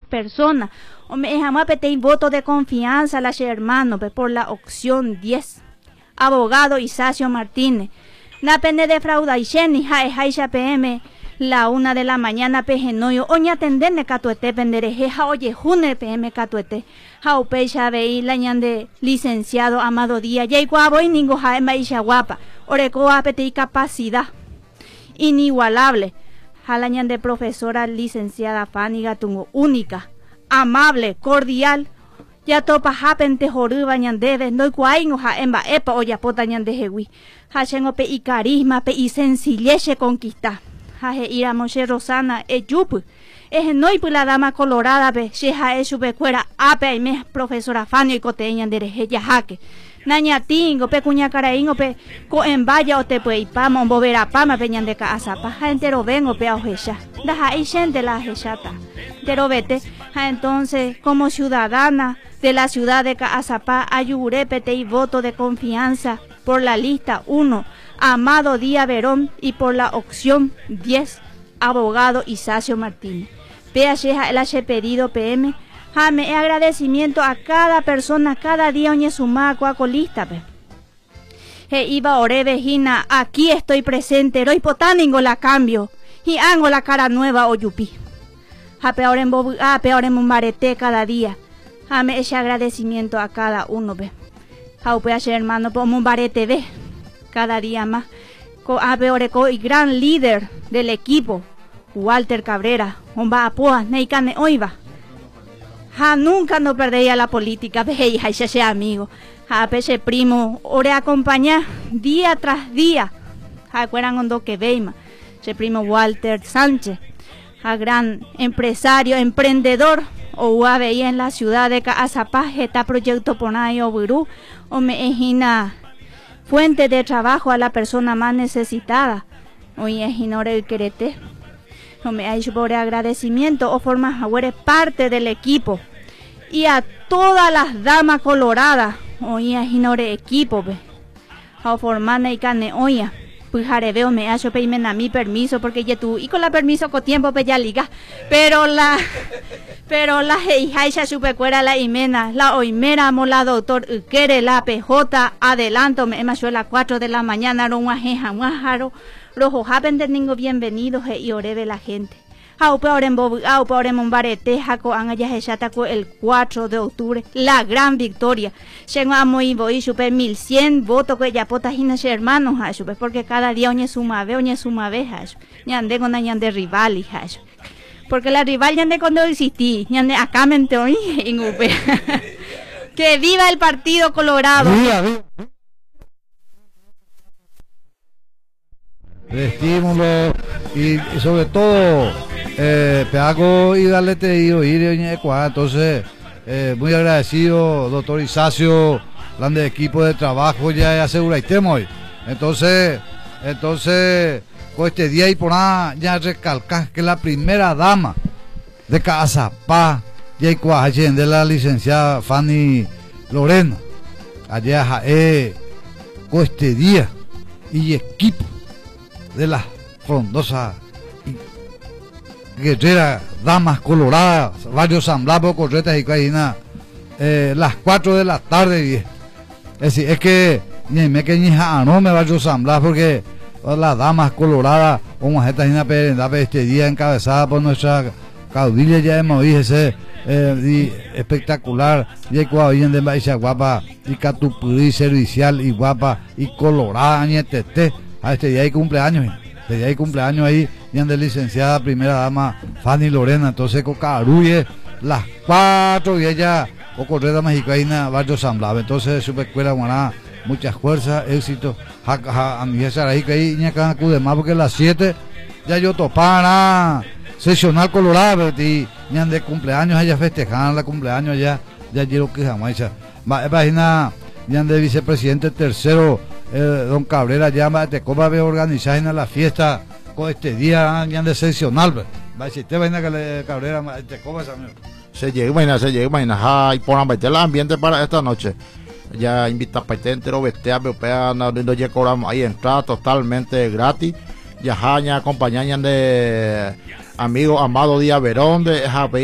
personas. O me dejamos pedir voto de confianza a las hermanos por la opción 10. Abogado Isacio Martínez. Na pende defraudación y jaeja PM. La 1 de la mañana pejenoyo. Oña tendene catuete penderejeja. Oye june PM catuete. Jaupecha veí la ñande licenciado Amado Díaz. Ya igual y ningo jaema isha guapa. Oreco apete y capacidad inigualable. Jalañan de profesora licenciada Fanny Gatungo, única, amable, cordial. Ya topa japente joruba ñandebe, no igual ja emba epa o ya pota ñande jewi. Hachengo pe y carisma, pe y sencillez conquista. Jaje ira Moshe Rosana, yupu. Es no y la dama colorada, pe, sheja e supe cuera, ape y me profesora Fanny y coteñan de rejeya jaque. Nañatingo, pe cuña caraingo, pe co en vaya o te pues pama, bobera pama, peñan de casa, paja entero vengo, pe a ojecha. Daja hay gente la ojechata. Pero vete, entonces, como ciudadana de la ciudad de Caazapá, ayuré pete y voto de confianza por la lista 1, Amado Díaz Verón, y por la opción 10, abogado Isacio Martínez. PH el pedido PM. Jame agradecimiento a cada persona, cada día oñe suma cuacolista. He iba ore vejina, aquí estoy presente, roy potáningo la cambio, y hago la cara nueva o yupi. Jape ahora en bobu, peor en mumbarete cada día. Jame ese agradecimiento a cada uno, ve. Jaupe a hermano, por mumbarete, ve, cada día más. Peor y gran líder del equipo, Walter Cabrera, homba apoa, neicane oiva. Ja, nunca no perdía la política, ve, ja, ese amigo, ja, ese primo, ore acompañar día tras día, ja, cueran hondo que veima, ese primo Walter Sánchez, ja, gran empresario, emprendedor, o veía en la ciudad de Caazapá, está proyecto Ponayo Burú, o me ejina fuente de trabajo a la persona más necesitada, hoy ejinore el querete. No me hay por agradecimiento o formas eres parte del equipo y a todas las damas coloradas hoy ignore equipo ve o formana y carne oya pues jareveo me hacho peimen a mi permiso porque ya tú y con la permiso con tiempo pe ya liga pero la heija supe cuera la imena la oimera mola doctor quiere la PJ adelanto me la 4 de la mañana no guajeja guajaro rojo happen de ningo bienvenidos y oreve la gente. Aupe en bobu, aupe en Mombarete, jaco anga hechataco el 4 de octubre, la gran victoria. Llegó a muy boy super 1100 votos que ya pota ginas hermanos hacho, porque cada día oñe suma vez hacho. Ñande con ñande rival y hacho. Porque la rival ñande cuando existí, ñande acá mente hoy en UP. Que viva el Partido Colorado. De estímulo y sobre todo peago y darle te digo ir entonces muy agradecido doctor Isacio grande equipo de trabajo ya asegura y temo entonces con este día y por nada ya recalcar que la primera dama de Caazapá ya de la licenciada Fanny Lorena allá con este día y equipo de las frondosas y guerreras damas coloradas, varios samblapos, corretas y caínas, las 4 de la tarde. Es decir, es que me que ni no me va a samblar porque las damas coloradas, como esta este día encabezada por nuestra caudilla, ya hemos visto ese espectacular, y cuando de Baixa guapa, y catupudí servicial y guapa, y colorada, y a este día hay cumpleaños, ahí, y de licenciada primera dama Fanny Lorena, entonces con Caruye, las 4 y ella, o correta mexicana, barrio San Blas, entonces superescuela guaná, muchas fuerzas, éxito, a mi esa ahí que ahí, ña cada de más, porque a las 7 ya yo topara, sesional colorado, y ña de cumpleaños, ella festejaban la cumpleaños, ya quiero que jamás, imagina, ña de vicepresidente tercero, don Cabrera ya te copa de organizar en la fiesta con este día ya de excepcional si te vaina que le Cabrera te copa se llega imagina y por el ambiente para esta noche ya invita para entero vestea no ya cobramos ahí entrada totalmente gratis ya acompañan de amigo Amado Díaz Verón de